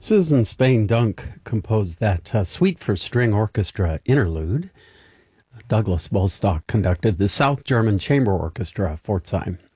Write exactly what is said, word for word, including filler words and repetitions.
Susan Spain Dunk composed that uh, Suite for String Orchestra interlude. Douglas Bostock conducted the South German Chamber Orchestra, Pforzheim.